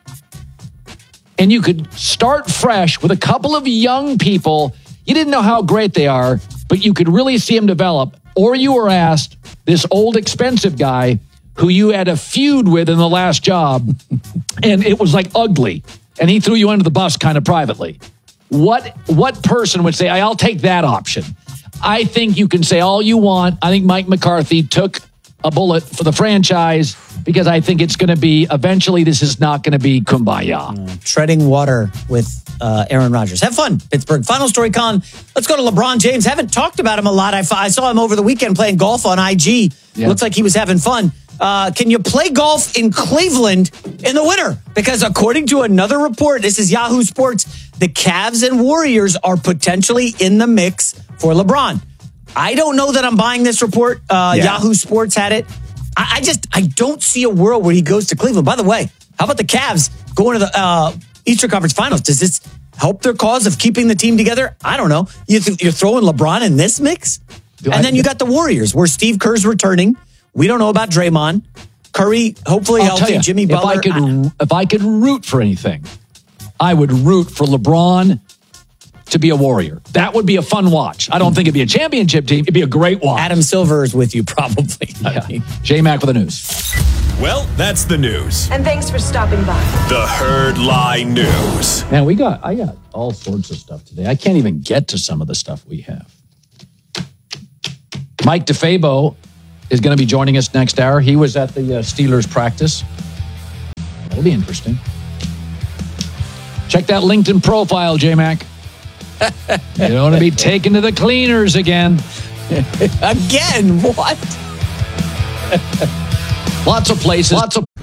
and you could start fresh with a couple of young people, you didn't know how great they are, but you could really see them develop. Or you were asked, this old expensive guy who you had a feud with in the last job, and it was like ugly, and he threw you under the bus kind of privately. What what person would say, I'll take that option? I think you can say all you want. I think Mike McCarthy took a bullet for the franchise because I think it's going to be, eventually this is not going to be kumbaya. Uh, treading water with uh, Aaron Rodgers. Have fun, Pittsburgh. Final story, Colin. Let's go to LeBron James. Haven't talked about him a lot. I, I saw him over the weekend playing golf on I G. Yeah. Looks like he was having fun. Uh, can you play golf in Cleveland in the winter? Because according to another report, this is Yahoo Sports, the Cavs and Warriors are potentially in the mix for LeBron. I don't know that I'm buying this report. Uh, yeah. Yahoo Sports had it. I, I just, I don't see a world where he goes to Cleveland. By the way, how about the Cavs going to the uh, Eastern Conference Finals? Does this help their cause of keeping the team together? I don't know. You th- you're throwing LeBron in this mix? Do and I, then you got the Warriors, where Steve Kerr's returning. We don't know about Draymond. Curry, hopefully I'll tell healthy. you, Jimmy Butler. If I could, if I could root for anything, I would root for LeBron to be a Warrior. That would be a fun watch. I don't think it'd be a championship team. It'd be a great watch. Adam Silver is with you, probably. Yeah. J-Mac with the news. Well, that's the news. And thanks for stopping by. The Herd Lie News. Man, we got, I got all sorts of stuff today. I can't even get to some of the stuff we have. Mike DeFabo is going to be joining us next hour. He was at the uh, Steelers practice. That'll be interesting. Check that LinkedIn profile, J-Mac. You don't want to be taken to the cleaners again. Again? What? Lots of places. Lots of.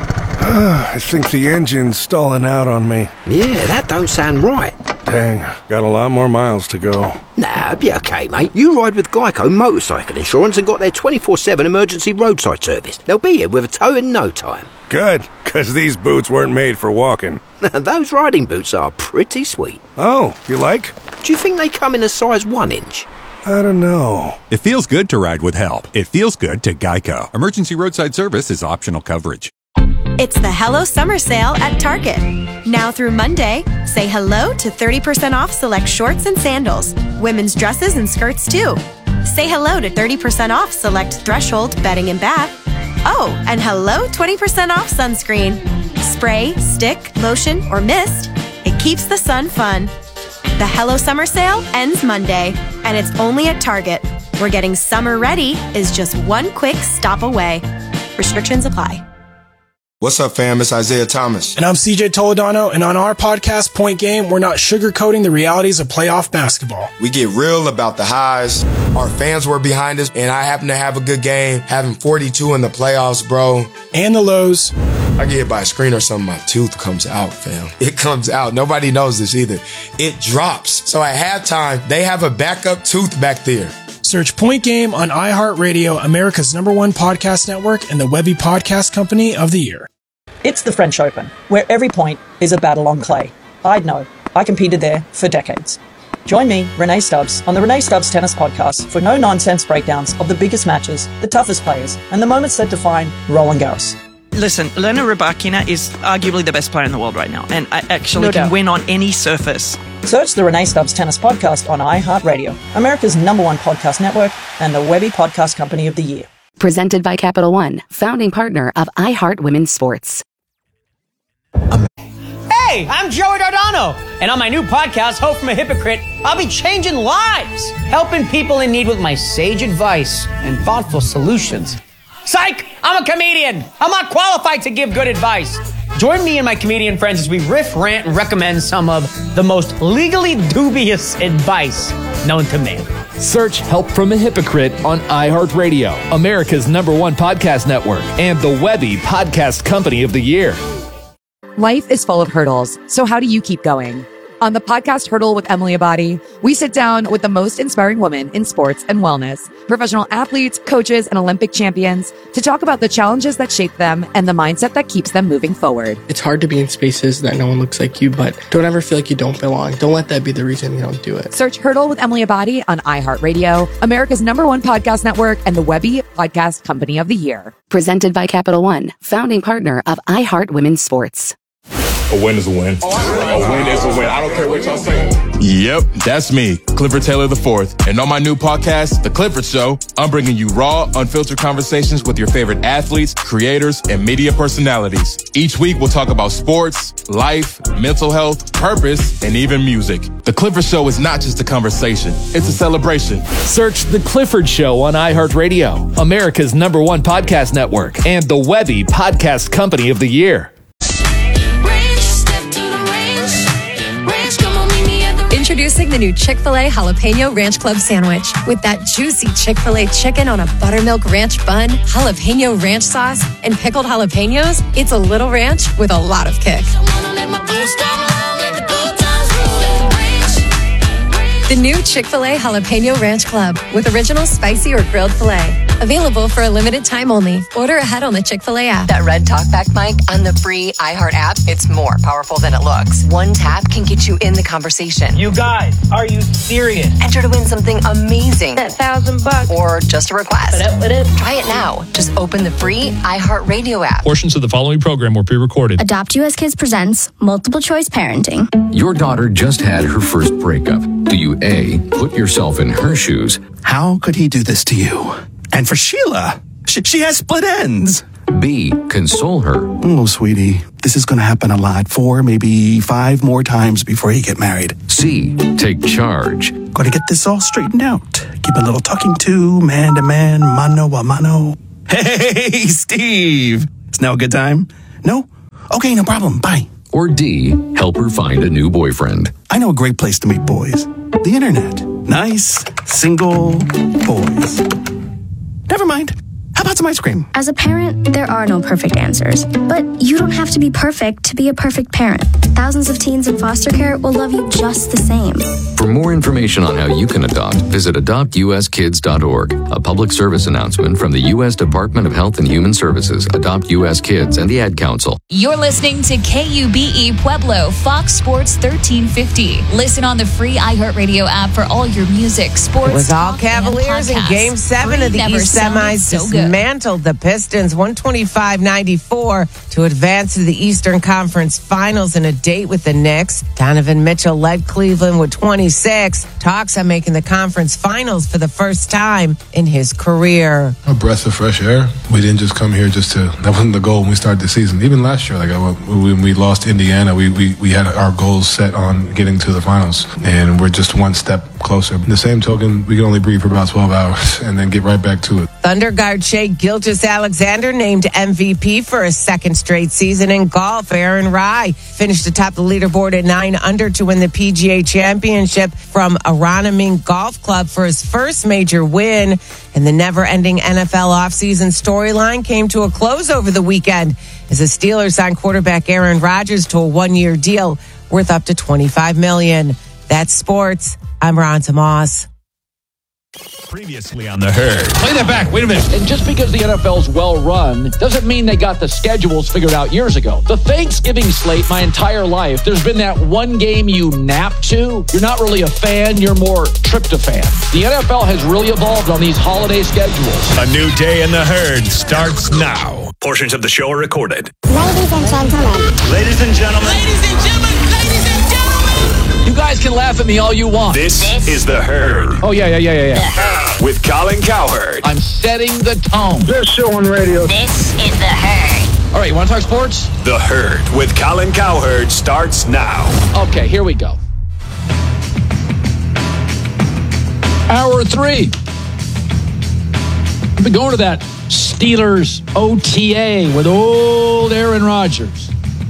I think the engine's stalling out on me. Yeah, that don't sound right. Dang, got a lot more miles to go. Nah, be okay, mate. You ride with Geico Motorcycle Insurance and got their twenty-four seven emergency roadside service. They'll be here with a tow in no time. Good, because these boots weren't made for walking. Those riding boots are pretty sweet. Oh, you like? Do you think they come in a size one inch? I don't know. It feels good to ride with help. It feels good to Geico. Emergency roadside service is optional coverage. It's the Hello Summer Sale at Target. Now through Monday, say hello to thirty percent off select shorts and sandals, women's dresses and skirts too. Say hello to thirty percent off select Threshold bedding and bath. Oh, and hello twenty percent off sunscreen. Spray, stick, lotion, or mist. It keeps the sun fun. The Hello Summer Sale ends Monday, and it's only at Target, where getting summer ready is just one quick stop away. Restrictions apply. What's up, fam? It's Isaiah Thomas. And I'm C J Toledano, and on our podcast, Point Game, we're not sugarcoating the realities of playoff basketball. We get real about the highs. Our fans were behind us, and I happen to have a good game, having forty-two in the playoffs, bro. And the lows. I get hit by a screen or something, my tooth comes out, fam. It comes out. Nobody knows this either. It drops. So at halftime, they have a backup tooth back there. Search Point Game on iHeartRadio, America's number one podcast network, and the Webby Podcast Company of the Year. It's the French Open, where every point is a battle on clay. I'd know. I competed there for decades. Join me, Renee Stubbs, on the Renee Stubbs Tennis Podcast for no-nonsense breakdowns of the biggest matches, the toughest players, and the moments that define Roland Garros. Listen, Elena Rybakina is arguably the best player in the world right now, and I actually No can doubt. win on any surface. Search the Renee Stubbs Tennis Podcast on iHeartRadio, America's number one podcast network, and the Webby Podcast Company of the Year. Presented by Capital One, founding partner of iHeart Women's Sports. Hey, I'm Joey Dardano, and on my new podcast, Hope from a Hypocrite, I'll be changing lives, helping people in need with my sage advice and thoughtful solutions. Psych! I'm a comedian. I'm not qualified to give good advice. Join me and my comedian friends as we riff, rant, and recommend some of the most legally dubious advice known to man. Search Help from a Hypocrite on iHeartRadio, America's number one podcast network, and the Webby Podcast Company of the Year. Life is full of hurdles, so how do you keep going? On the podcast Hurdle with Emily Abadi, we sit down with the most inspiring women in sports and wellness, professional athletes, coaches, and Olympic champions to talk about the challenges that shape them and the mindset that keeps them moving forward. It's hard to be in spaces that no one looks like you, but don't ever feel like you don't belong. Don't let that be the reason you don't do it. Search Hurdle with Emily Abadi on iHeartRadio, America's number one podcast network, and the Webby Podcast Company of the Year. Presented by Capital One, founding partner of iHeart Women's Sports. A win is a win. A win is a win. I don't care what y'all say. Yep, that's me, Clifford Taylor the fourth. And on my new podcast, The Clifford Show, I'm bringing you raw, unfiltered conversations with your favorite athletes, creators, and media personalities. Each week, we'll talk about sports, life, mental health, purpose, and even music. The Clifford Show is not just a conversation. It's a celebration. Search The Clifford Show on iHeartRadio, America's number one podcast network, and the Webby Podcast Company of the Year. Introducing the new Chick-fil-A Jalapeno Ranch Club Sandwich. With that juicy Chick-fil-A chicken on a buttermilk ranch bun, jalapeno ranch sauce, and pickled jalapenos, it's a little ranch with a lot of kick. The new Chick-fil-A Jalapeno Ranch Club with original spicy or grilled filet. Available for a limited time only. Order ahead on the Chick-fil-A app. That red talkback mic on the free iHeart app, it's more powerful than it looks. One tap can get you in the conversation. You guys, are you serious? Enter to win something amazing. That thousand bucks. Or just a request. What up, what up? Try it now. Just open the free iHeartRadio app. Portions of the following program were pre-recorded. Adopt U S Kids presents Multiple Choice Parenting. Your daughter just had her first breakup. Do you A, put yourself in her shoes? How could he do this to you? And for Sheila, she, she has split ends. B, console her. Oh, sweetie, this is going to happen a lot. Four, maybe five more times before you get married. C, take charge. Got to get this all straightened out. Keep a little talking to, man to man, mano a mano. Hey, Steve. It's now a good time? No? Okay, no problem. Bye. Or D, help her find a new boyfriend. I know a great place to meet boys. The internet. Nice, single boys. Never mind. How about some ice cream? As a parent, there are no perfect answers. But you don't have to be perfect to be a perfect parent. Thousands of teens in foster care will love you just the same. For more information on how you can adopt, visit adopt u s kids dot org. A public service announcement from the U S Department of Health and Human Services, Adopt U S Kids, and the Ad Council. You're listening to K U B E Pueblo, Fox Sports thirteen fifty. Listen on the free iHeartRadio app for all your music, sports, It was all talk, Cavaliers in podcasts. Game seven Free of the never East sounded semis. so good. Dismantled the Pistons one twenty-five ninety-four to advance to the Eastern Conference Finals in a date with the Knicks. Donovan Mitchell led Cleveland with twenty-six. Talks on making the conference finals for the first time in his career. A breath of fresh air. We didn't just come here just to, that wasn't the goal when we started the season. Even last year, like I, when we lost Indiana, we, we, we had our goals set on getting to the finals. And we're just one step closer. In the same token, we can only breathe for about twelve hours and then get right back to it. Thunder guard Shai Gilgeous-Alexander named M V P for a second straight season in golf. Aaron Rai finished atop the leaderboard at nine under to win the P G A Championship from Aronimink Golf Club for his first major win. And the never-ending N F L offseason storyline came to a close over the weekend as the Steelers signed quarterback Aaron Rodgers to a one-year deal worth up to twenty-five million dollars. That's sports. I'm Ron Tomas. Previously on The Herd. Play that back. Wait a minute. And just because the N F L's well run doesn't mean they got the schedules figured out years ago. The Thanksgiving slate, my entire life, there's been that one game you nap to. You're not really a fan. You're more tryptophan. The N F L has really evolved on these holiday schedules. A new day in The Herd starts now. Portions of the show are recorded. Ladies and gentlemen. Ladies and gentlemen. Ladies and gentlemen. Ladies and gentlemen. You guys can laugh at me all you want. This is The Herd. Oh, yeah, yeah, yeah, yeah, yeah. With Colin Cowherd. I'm setting the tone. This show on radio. This is The Herd. All right, you want to talk sports? The Herd with Colin Cowherd starts now. Okay, here we go. Hour three. I've been going to that Steelers O T A with old Aaron Rodgers.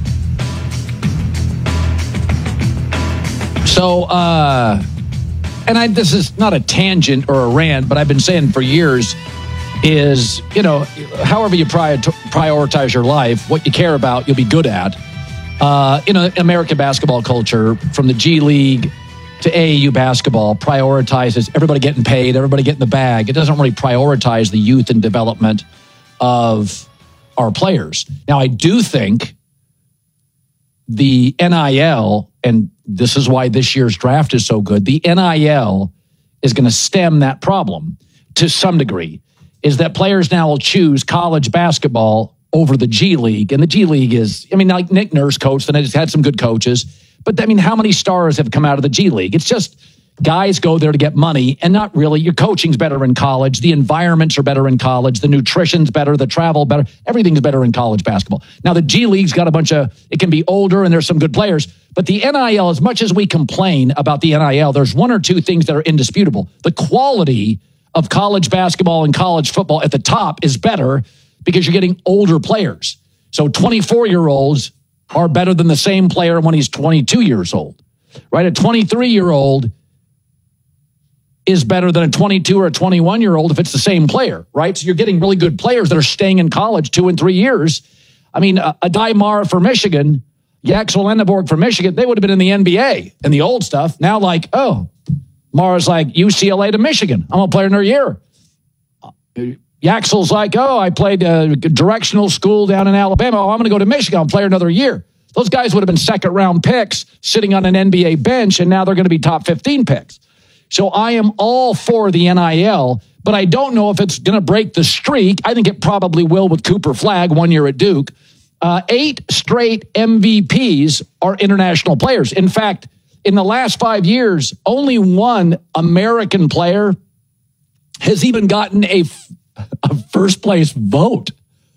So, uh, and I, this is not a tangent or a rant, but I've been saying for years is, you know, however you prior- prioritize your life, what you care about, you'll be good at. Uh, you know, American basketball culture, from the G League to A A U basketball, prioritizes everybody getting paid, everybody getting the bag. It doesn't really prioritize the youth and development of our players. Now, I do think the N I L, and this is why this year's draft is so good, the N I L is going to stem that problem to some degree, is that players now will choose college basketball over the G League. And the G League is, I mean, like Nick Nurse coached, and it's had some good coaches. But, I mean, how many stars have come out of the G League? It's just guys go there to get money, and not really. Your coaching's better in college. The environments are better in college. The nutrition's better. The travel better. Everything's better in college basketball. Now, the G League's got a bunch of, it can be older, and there's some good players. But the N I L, as much as we complain about the N I L, there's one or two things that are indisputable. The quality of college basketball and college football at the top is better because you're getting older players. So twenty-four-year-olds are better than the same player when he's twenty-two years old, right? A twenty-three-year-old is better than a twenty-two or a twenty-one-year-old if it's the same player, right? So you're getting really good players that are staying in college two and three years. I mean, a, a Adai Mara for Michigan, Yaxel Enneborg for Michigan, they would have been in the N B A and the old stuff. Now, like, oh, Mara's like U C L A to Michigan. I'm a player in their year. Yaxel's like, oh, I played a directional school down in Alabama. Oh, I'm going to go to Michigan. I'll play another year. Those guys would have been second round picks sitting on an N B A bench, and now they're going to be top fifteen picks. So I am all for the N I L, but I don't know if it's going to break the streak. I think it probably will with Cooper Flagg, one year at Duke. Uh, eight straight M V Ps are international players. In fact, in the last five years, only one American player has even gotten a, a first place vote.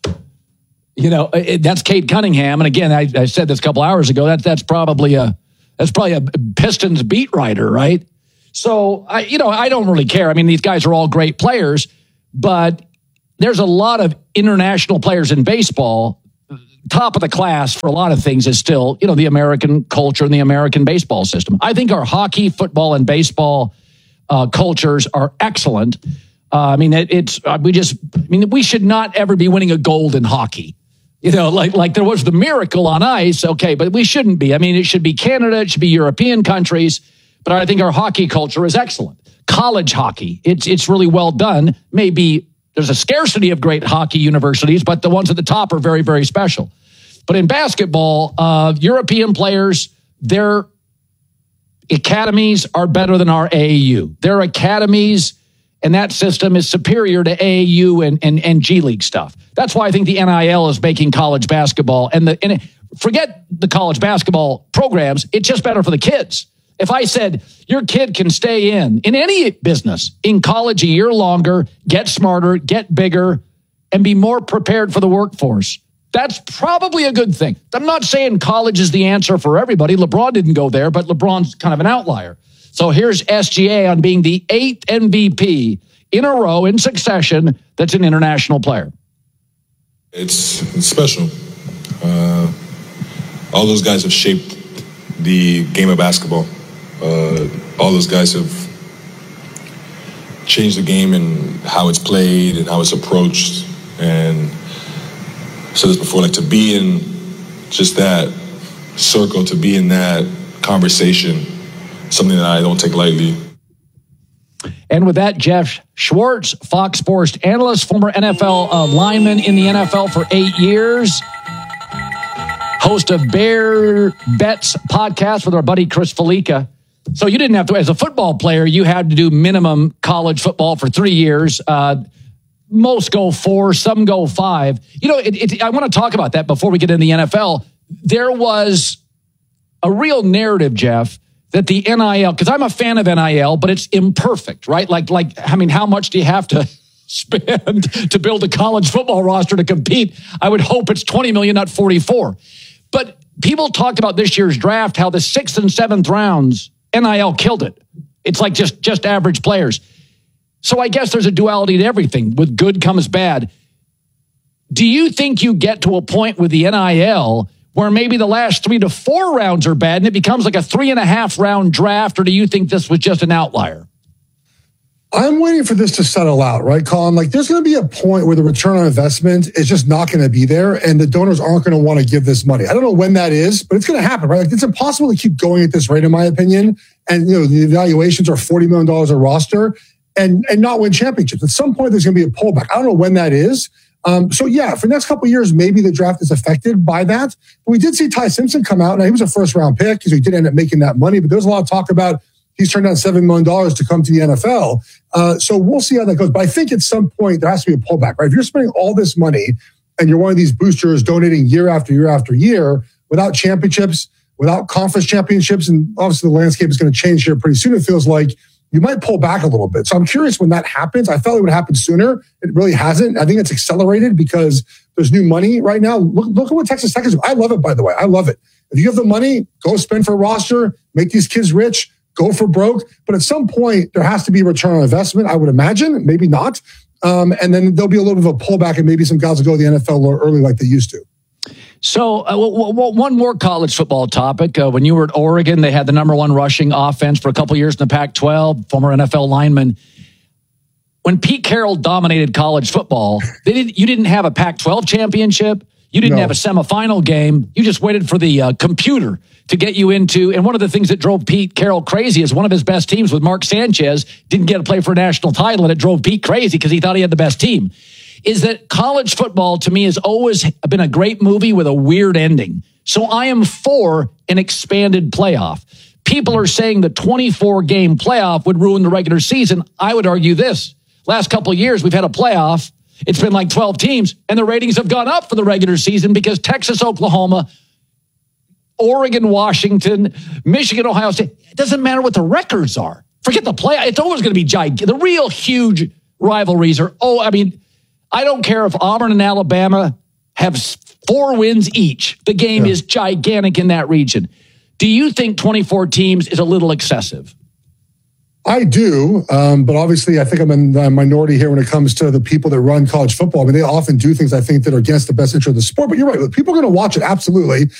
You know, it, that's Cade Cunningham. And again, I, I said this a couple hours ago, that, that's probably a, that's probably a Pistons beat writer, right? So, I, you know, I don't really care. I mean, these guys are all great players, but there's a lot of international players in baseball. Top of the class for a lot of things is still, you know, the American culture and the American baseball system. I think our hockey, football, and baseball uh, cultures are excellent. Uh, I mean, it, it's, uh, we just, I mean, we should not ever be winning a gold in hockey. You know, like, like there was the miracle on ice. Okay, but we shouldn't be. I mean, it should be Canada. It should be European countries. But I think our hockey culture is excellent. College hockey, it's it's really well done. Maybe there's a scarcity of great hockey universities, but the ones at the top are very, very special. But in basketball, uh, European players, their academies are better than our A A U. Their academies and that system is superior to A A U and, and, and G League stuff. That's why I think the N I L is making college basketball. And, the, and it, forget the college basketball programs, it's just better for the kids. If I said your kid can stay in, in any business, in college a year longer, get smarter, get bigger, and be more prepared for the workforce, that's probably a good thing. I'm not saying college is the answer for everybody. LeBron didn't go there, but LeBron's kind of an outlier. So here's S G A on being the eighth M V P in a row in succession that's an international player. It's, it's special. Uh, all those guys have shaped the game of basketball. Uh, all those guys have changed the game and how it's played and how it's approached. And I said this before, like to be in just that circle, to be in that conversation, something that I don't take lightly. And with that, Jeff Schwartz, Fox Sports analyst, former N F L uh, lineman in the N F L for eight years, host of Bear Bets podcast with our buddy Chris Felica. So you didn't have to, as a football player, you had to do minimum college football for three years. Uh, most go four, some go five. You know, it, it, I want to talk about that before we get into the N F L. There was a real narrative, Jeff, that the N I L, because I'm a fan of N I L, but it's imperfect, right? Like, like, I mean, how much do you have to spend to build a college football roster to compete? I would hope it's twenty million, not forty-four. But people talked about this year's draft, how the sixth and seventh rounds, N I L killed it. It's like just, just average players. So I guess there's a duality to everything. With good comes bad. Do you think you get to a point with the N I L where maybe the last three to four rounds are bad and it becomes like a three and a half round draft, or do you think this was just an outlier? I'm waiting for this to settle out, right, Colin? Like, there's going to be a point where the return on investment is just not going to be there, and the donors aren't going to want to give this money. I don't know when that is, but it's going to happen, right? Like, it's impossible to keep going at this rate, in my opinion. And, you know, the evaluations are forty million dollars a roster and, and not win championships. At some point, there's going to be a pullback. I don't know when that is. Um, so, yeah, for the next couple of years, maybe the draft is affected by that. But we did see Ty Simpson come out, and he was a first-round pick because he did end up making that money. But there's a lot of talk about he's turned down seven million dollars to come to the N F L. Uh, so we'll see how that goes. But I think at some point there has to be a pullback, right? If you're spending all this money and you're one of these boosters donating year after year after year without championships, without conference championships, and obviously the landscape is going to change here pretty soon, it feels like you might pull back a little bit. So I'm curious when that happens. I thought it would happen sooner. It really hasn't. I think it's accelerated because there's new money right now. Look, look at what Texas Tech is doing. I love it, by the way. I love it. If you have the money, go spend for a roster, make these kids rich, go for broke. But at some point, there has to be a return on investment, I would imagine. Maybe not. Um, and then there'll be a little bit of a pullback, and maybe some guys will go to the N F L a little early like they used to. So uh, w- w- one more college football topic. Uh, when you were at Oregon, they had the number one rushing offense for a couple years in the Pac twelve, former N F L lineman. When Pete Carroll dominated college football, they didn't, you didn't have a Pac twelve championship. You didn't no. have a semifinal game. You just waited for the uh, computer to get you into. And one of the things that drove Pete Carroll crazy is one of his best teams with Mark Sanchez didn't get to play for a national title, and it drove Pete crazy because he thought he had the best team. is that college football to me has always been a great movie with a weird ending. So I am for an expanded playoff. People are saying the twenty-four game playoff would ruin the regular season. I would argue this. Last couple of years, we've had a playoff. It's been like twelve teams, and the ratings have gone up for the regular season because Texas, Oklahoma, Oregon, Washington, Michigan, Ohio State. It doesn't matter what the records are. Forget the play. It's always going to be gigantic. The real huge rivalries are, oh, I mean, I don't care if Auburn and Alabama have four wins each. The game yeah. is gigantic in that region. Do you think twenty-four teams is a little excessive? I do, um, but obviously I think I'm in the minority here when it comes to the people that run college football. I mean, they often do things I think that are against the best interest of the sport, but you're right. People are going to watch it, absolutely.